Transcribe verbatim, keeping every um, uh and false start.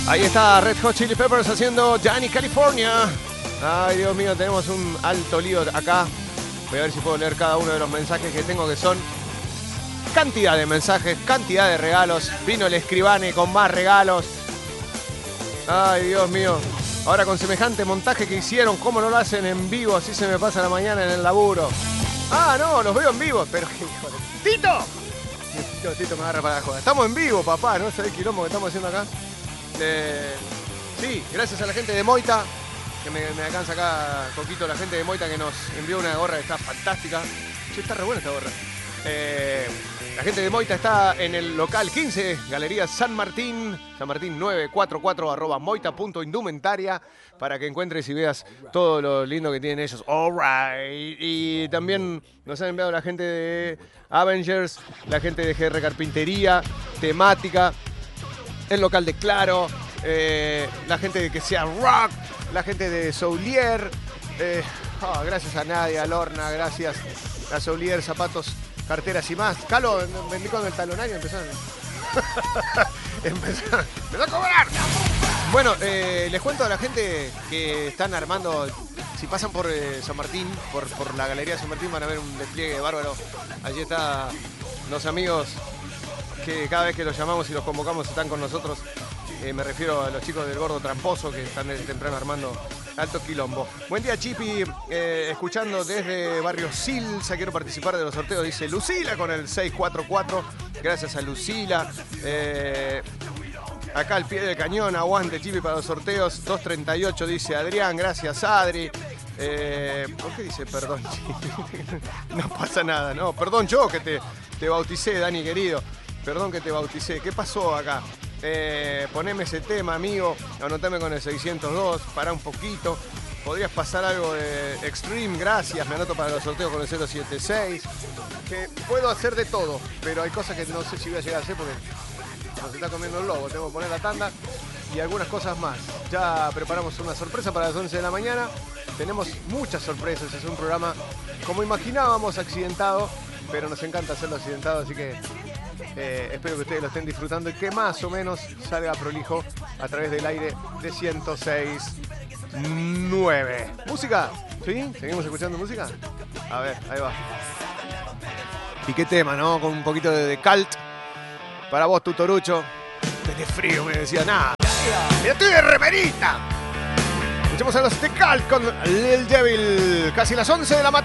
Ahí está Red Hot Chili Peppers haciendo Danny California. Ay, Dios mío, tenemos un alto lío acá. Voy a ver si puedo leer cada uno de los mensajes que tengo, que son cantidad de mensajes, cantidad de regalos. Vino el escribane con más regalos. Ay, Dios mío. Ahora con semejante montaje que hicieron, ¿cómo no lo hacen en vivo? Así se me pasa la mañana en el laburo. Ah, no, los veo en vivo. Pero, hijo de... ¡Tito! Tito, Tito me agarra para la joda. Estamos en vivo, papá. ¿No sabés el quilombo que estamos haciendo acá? Eh, sí, gracias a la gente de Moita, que me, me alcanza acá Coquito, la gente de Moita que nos envió una gorra que está fantástica. Che, está re buena esta gorra. Eh, la gente de Moita está en el local quince, Galería San Martín, San Martín novecientos cuarenta y cuatro, arroba moita punto indumentaria, para que encuentres y veas todo lo lindo que tienen ellos. All right. Y también nos han enviado la gente de Avengers, la gente de G R Carpintería, temática, el local de Claro, eh, la gente de Que Sea Rock, la gente de Soulier, eh, oh, gracias a Nadia, a Lorna, gracias a Soulier, zapatos, carteras y más. Calo, vendí con el talonario, empezaron. empezaron, empezó a cobrar. Bueno, eh, les cuento a la gente que están armando, si pasan por eh, San Martín, por, por la Galería de San Martín, van a ver un despliegue bárbaro. Allí están los amigos que cada vez que los llamamos y los convocamos están con nosotros. Eh, me refiero a los chicos del Gordo Tramposo, que están desde temprano armando alto quilombo. Buen día, Chipi. Eh, escuchando desde Barrio Silsa. Quiero participar de los sorteos, dice Lucila con el seis cuatro cuatro. Gracias a Lucila. Eh, acá al pie del cañón. Aguante, Chipi, para los sorteos. dos treinta y ocho, dice Adrián. Gracias, Adri. Eh, ¿Por qué dice perdón, Chipi? No pasa nada, no. Perdón yo que te, te bauticé, Dani, querido. Perdón que te bauticé. ¿Qué pasó acá? Eh, poneme ese tema, amigo. Anotame con el seiscientos dos. Pará un poquito. Podrías pasar algo de Extreme. Gracias. Me anoto para los sorteos con el cero siete seis. Que puedo hacer de todo, pero hay cosas que no sé si voy a llegar a hacer porque nos está comiendo el lobo. Tengo que poner la tanda y algunas cosas más. Ya preparamos una sorpresa para las once de la mañana. Tenemos muchas sorpresas. Es un programa, como imaginábamos, accidentado, pero nos encanta hacerlo accidentado, así que Eh, espero que ustedes lo estén disfrutando y que más o menos salga prolijo a través del aire de ciento seis punto nueve. ¿Música? ¿Sí? ¿Seguimos escuchando música? A ver, ahí va. ¿Y qué tema, no? Con un poquito de, de cult. Para vos, Tutorucho. Tenés frío, me decía. Nada. ¡Mira, estoy de remerita! Escuchemos a los de Cult con Lil Devil. Casi las once de la mañana.